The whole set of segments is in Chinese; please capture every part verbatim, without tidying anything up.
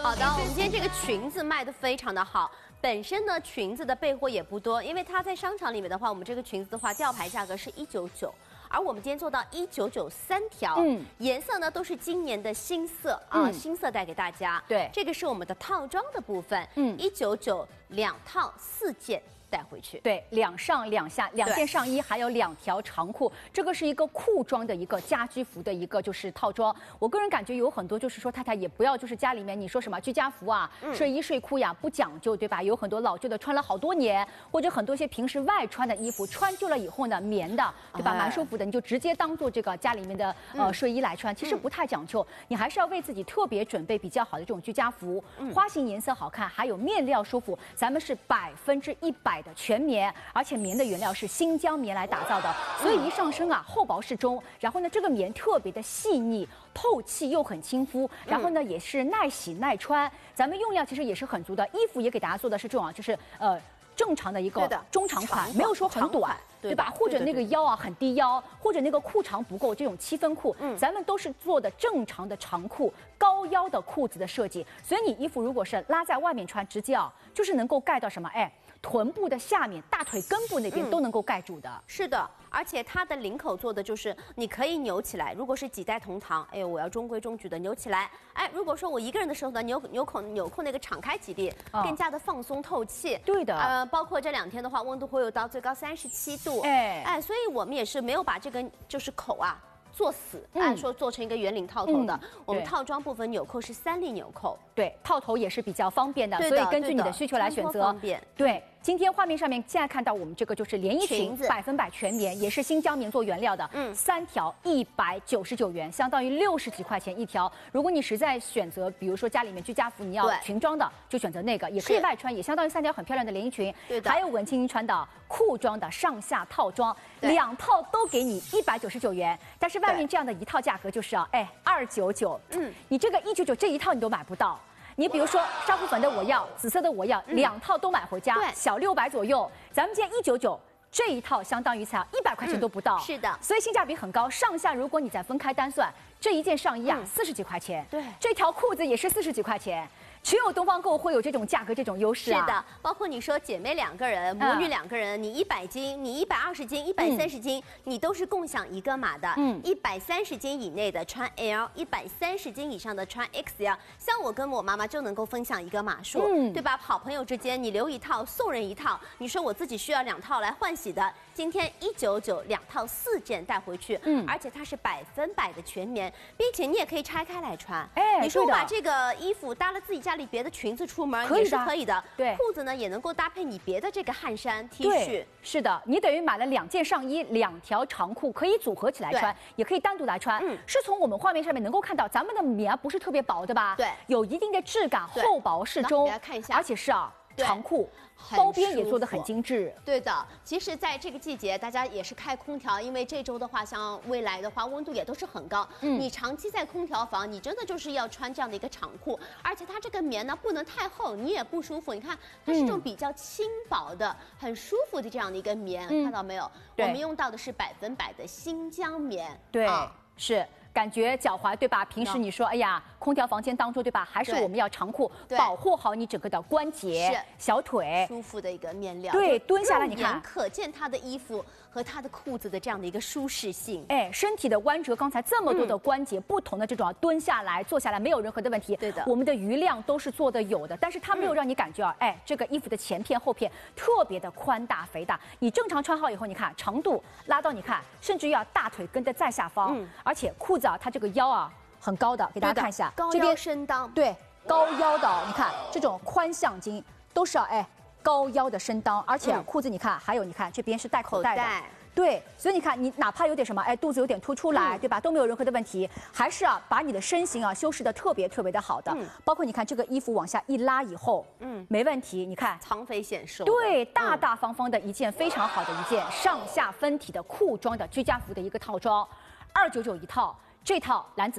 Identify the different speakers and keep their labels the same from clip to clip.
Speaker 1: 好的，我们今天这个裙子卖的非常的好。本身呢，裙子的备货也不多，因为它在商场里面的话，我们这个裙子的话，吊牌价格是一九九。而我们今天做到一九九三条，嗯，颜色呢都是今年的新色啊，嗯、新色带给大家。
Speaker 2: 对，
Speaker 1: 这个是我们的套装的部分，嗯，一九九两套四件。带回去，
Speaker 2: 对，两上两下，两件上衣，还有两条长裤，这个是一个裤装的一个家居服的一个就是套装。我个人感觉有很多就是说太太也不要就是家里面你说什么居家服啊、嗯、睡衣睡裤呀不讲究，对吧？有很多老旧的穿了好多年，或者很多些平时外穿的衣服穿旧了以后呢，棉的，对吧？蛮舒服的，你就直接当做这个家里面的呃睡衣来穿，其实不太讲究。你还是要为自己特别准备比较好的这种居家服，花型颜色好看，还有面料舒服，咱们是百分之一百。的全棉，而且棉的原料是新疆棉来打造的，所以一上身啊厚薄适中。然后呢，这个棉特别的细腻、透气又很亲肤，然后呢也是耐洗耐穿。咱们用料其实也是很足的，衣服也给大家做的是这种啊，就是呃。正常的一个中长款，没有说很短，对吧？或者那个腰啊很低腰，或者那个裤长不够，这种七分裤，嗯，咱们都是做的正常的长裤，高腰的裤子的设计。所以你衣服如果是拉在外面穿，直接啊，就是能够盖到什么？哎，臀部的下面、大腿根部那边都能够盖住的。嗯、
Speaker 1: 是的，而且它的领口做的就是你可以扭起来。如果是几代同堂，哎呦，我要中规中矩的扭起来。哎，如果说我一个人的时候呢，纽纽口纽扣那个敞开几粒，哦、更加的放松透气。
Speaker 2: 对的，
Speaker 1: 呃。包括这两天的话，温度会有到最高三十七度，哎哎，所以我们也是没有把这个就是口啊做死，按、嗯、说做成一个圆领套头的。嗯、我们套装部分纽扣是三粒纽扣，
Speaker 2: 对，套头也是比较方便的，所以根据你的需求来选择。
Speaker 1: 方便，
Speaker 2: 对。今天画面上面现在看到我们这个就是连衣裙，百分百全棉，也是新疆棉做原料的，嗯，三条一百九十九元，相当于六十几块钱一条。如果你实在选择，比如说家里面居家服，你要裙装的，就选择那个，也可以外穿，也相当于三条很漂亮的连衣裙。
Speaker 1: 对的，
Speaker 2: 还有文青衣穿的裤装的上下套装，两套都给你一百九十九元。但是外面这样的一套价格就是啊，哎，二九九，嗯，你这个一九九这一套你都买不到。你比如说沙湖粉的我要，紫色的我要，嗯、两套都买回家，小六百左右。咱们今天一九九这一套，相当于才一百块钱都不到、
Speaker 1: 嗯。是的，
Speaker 2: 所以性价比很高。上下如果你再分开单算，这一件上衣啊四十、嗯、几块钱，
Speaker 1: 对，
Speaker 2: 这条裤子也是四十几块钱。只有东方购会有这种价格这种优势啊！
Speaker 1: 是的，包括你说姐妹两个人、母女两个人，嗯、你一百斤，你一百二十斤、一百三十斤，嗯、你都是共享一个码的。嗯，一百三十斤以内的穿 L， 一百三十斤以上的穿 X L。像我跟我妈妈就能够分享一个码数，嗯、对吧？好朋友之间，你留一套送人一套。你说我自己需要两套来换洗的，今天一九九两套四件带回去，嗯，而且它是百分百的全棉，并且你也可以拆开来穿。哎，你说我把这个衣服搭了自己家里别的裙子出门也是可以的，
Speaker 2: 对，
Speaker 1: 裤子呢也能够搭配你别的这个汗衫 T 恤，
Speaker 2: 是的，你等于买了两件上衣，两条长裤，可以组合起来穿，也可以单独来穿。嗯，是从我们画面上面能够看到，咱们的棉不是特别薄的吧？
Speaker 1: 对，
Speaker 2: 有一定的质感，厚薄适中。
Speaker 1: 大家看一下，
Speaker 2: 而且是啊。长裤包边也做得很精致，
Speaker 1: 对的。其实，在这个季节，大家也是开空调，因为这周的话，像未来的话，温度也都是很高。嗯，你长期在空调房，你真的就是要穿这样的一个长裤，而且它这个棉呢不能太厚，你也不舒服。你看，它是这种比较轻薄的、嗯、很舒服的这样的一个棉，嗯、看到没有？我们用到的是百分百的新疆棉，
Speaker 2: 对，啊、是。感觉脚踝对吧？平时你说，哎呀，空调房间当中对吧？还是我们要长裤保护好你整个的关节、小腿，
Speaker 1: 舒服的一个面料。
Speaker 2: 对，蹲下来你看，
Speaker 1: 可见它的衣服和它的裤子的这样的一个舒适性。
Speaker 2: 哎，身体的弯折，刚才这么多的关节，嗯、不同的这种蹲下来、坐下来没有任何的问题。
Speaker 1: 对的，
Speaker 2: 我们的余量都是做的有的，但是它没有让你感觉啊，嗯、哎，这个衣服的前片后片特别的宽大肥大。你正常穿好以后，你看长度拉到你看，甚至于要大腿根的在下方，嗯、而且裤子啊，它这个腰啊很高的，给大家看一下，
Speaker 1: 高腰升裆，
Speaker 2: 对，高腰的，你看这种宽向襟都是啊，哎，高腰的升裆，而且裤子你看，还有你看这边是带口袋的。对，所以你看，你哪怕有点什么，哎，肚子有点凸出来，嗯、对吧？都没有任何的问题，还是啊，把你的身形啊修饰的特别特别的好的。嗯、包括你看这个衣服往下一拉以后，嗯，没问题。你看，
Speaker 1: 藏肥显瘦。
Speaker 2: 对，大大方方的一件非常好的一件上下分体的裤装的居家服的一个套装，二九九一套。这套蓝紫色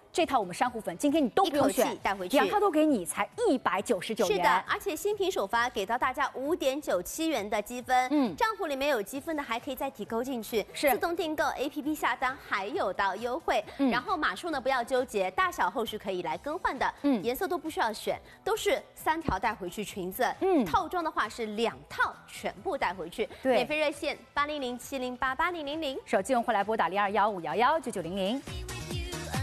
Speaker 2: 这套我们珊瑚粉，今天你都不用选，
Speaker 1: 带回去，
Speaker 2: 两套都给你，才一百九十九元。
Speaker 1: 是的，而且新品首发给到大家五点九七元的积分，嗯，账户里面有积分的还可以再提勾进去，是自动订购 A P P 下单还有到优惠，嗯，然后码数呢不要纠结，大小后续可以来更换的，嗯，颜色都不需要选，都是三条带回去裙子，嗯，套装的话是两套全部带回去，对，免费热线八零零七零八八零零零，
Speaker 2: 手机用户来拨打零二幺五幺幺九九零零。